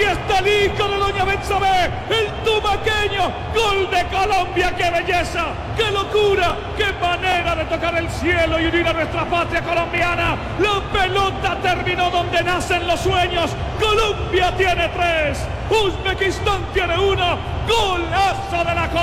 está el hijo de Doña Betsabé, el tumaqueño. Gol de Colombia, qué belleza, qué locura, qué manera de tocar el cielo y unir a nuestra patria colombiana. La pelota terminó donde nacen los sueños. Colombia tiene 3, Uzbekistán tiene 1. Golazo de la Colombia.